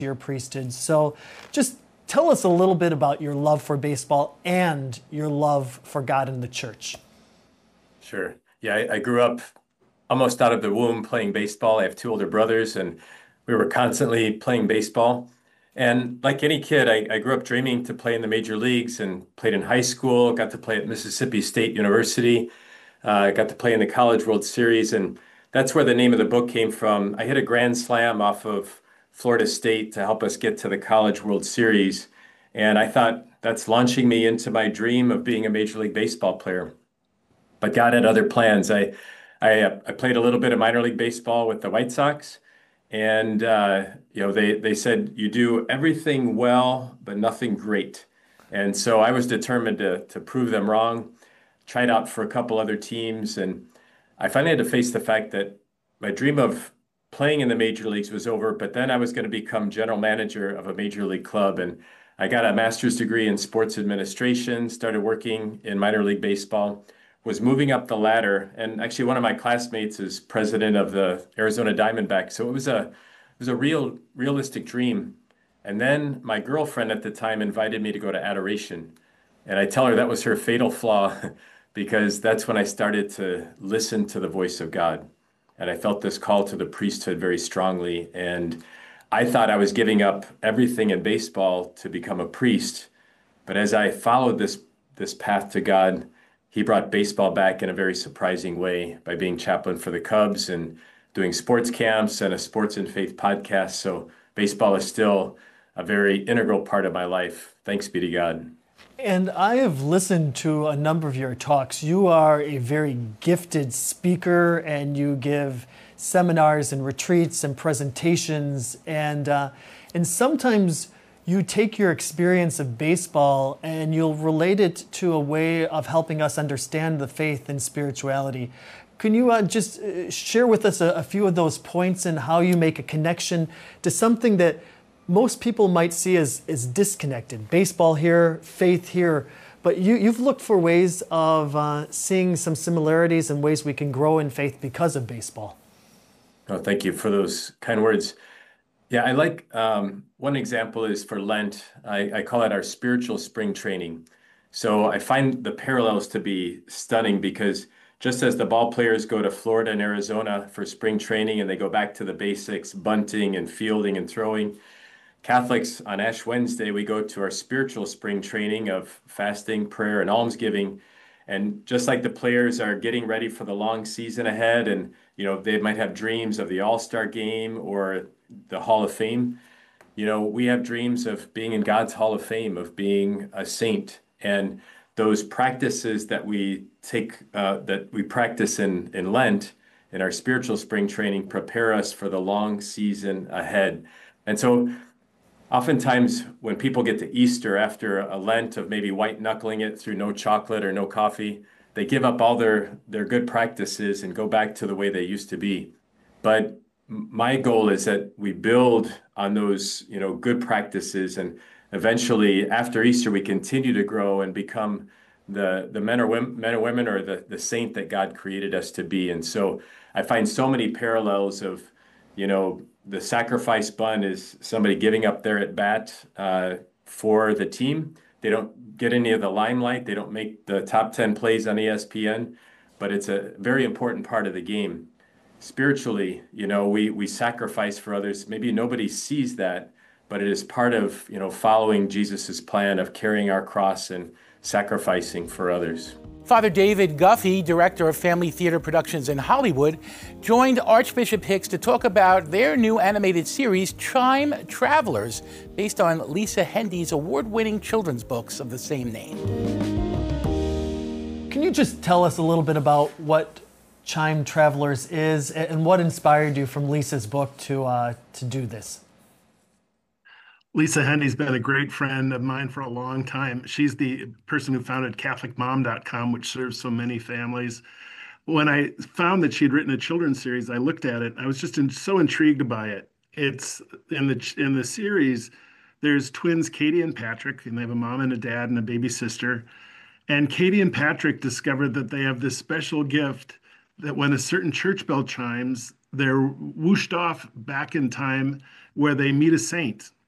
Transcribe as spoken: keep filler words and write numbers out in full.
your priesthood. So just tell us a little bit about your love for baseball and your love for God and the church. Sure. Yeah, I, I grew up almost out of the womb playing baseball. I have two older brothers, and we were constantly playing baseball. And like any kid, I, I grew up dreaming to play in the major leagues and played in high school, got to play at Mississippi State University, uh, got to play in the College World Series. And that's where the name of the book came from. I hit a grand slam off of Florida State to help us get to the College World Series. And I thought that's launching me into my dream of being a Major League Baseball player. But God had other plans. I, I, uh, I played a little bit of minor league baseball with the White Sox, and uh, you know they they said you do everything well, but nothing great. And so I was determined to to prove them wrong. Tried out for a couple other teams, and I finally had to face the fact that my dream of playing in the major leagues was over. But then I was going to become general manager of a major league club, and I got a master's degree in sports administration. Started working in minor league baseball, was moving up the ladder, and actually one of my classmates is president of the Arizona Diamondbacks. So it was a it was a real realistic dream. And then my girlfriend at the time invited me to go to adoration. And I tell her that was her fatal flaw because that's when I started to listen to the voice of God. And I felt this call to the priesthood very strongly. And I thought I was giving up everything in baseball to become a priest. But as I followed this this path to God, he brought baseball back in a very surprising way by being chaplain for the Cubs and doing sports camps and a sports and faith podcast. So baseball is still a very integral part of my life. Thanks be to God. And I have listened to a number of your talks. You are a very gifted speaker, and you give seminars and retreats and presentations. And uh, and sometimes you take your experience of baseball and you'll relate it to a way of helping us understand the faith and spirituality. Can you uh, just uh, share with us a, a few of those points and how you make a connection to something that most people might see as, as disconnected? Baseball here, faith here, but you, you've looked for ways of uh, seeing some similarities and ways we can grow in faith because of baseball. Oh, thank you for those kind words. Yeah, I like um, one example is for Lent. I, I call it our spiritual spring training. So I find the parallels to be stunning because just as the ball players go to Florida and Arizona for spring training and they go back to the basics, bunting and fielding and throwing, Catholics on Ash Wednesday, we go to our spiritual spring training of fasting, prayer, and almsgiving. And just like the players are getting ready for the long season ahead, and you know they might have dreams of the All-Star game or the Hall of Fame, you know we have dreams of being in God's Hall of Fame, of being a saint. And those practices that we take, uh, that we practice in in Lent, in our spiritual spring training, prepare us for the long season ahead. And so oftentimes, when people get to Easter after a Lent of maybe white knuckling it through no chocolate or no coffee, they give up all their, their good practices and go back to the way they used to be. But my goal is that we build on those, you know, good practices, and eventually after Easter, we continue to grow and become the, the men or women, men or women or the, the saint that God created us to be. And so I find so many parallels of, you know, the sacrifice bunt is somebody giving up their at bat uh, for the team. They don't get any of the limelight. They don't make the top ten plays on E S P N, but it's a very important part of the game. Spiritually, you know, we we sacrifice for others. Maybe nobody sees that, but it is part of, you know, following Jesus's plan of carrying our cross and sacrificing for others. Father David Guffey, director of Family Theater Productions in Hollywood, joined Archbishop Hicks to talk about their new animated series, Chime Travelers, based on Lisa Hendy's award-winning children's books of the same name. Can you just tell us a little bit about what Chime Travelers is and what inspired you from Lisa's book to uh, to do this? Lisa Hendy's been a great friend of mine for a long time. She's the person who founded Catholic Mom dot com, which serves so many families. When I found that she'd written a children's series, I looked at it. I was just in, so intrigued by it. It's in the in the series, there's twins Katie and Patrick, and they have a mom and a dad and a baby sister. And Katie and Patrick discovered that they have this special gift that when a certain church bell chimes, they're whooshed off back in time where they meet a saint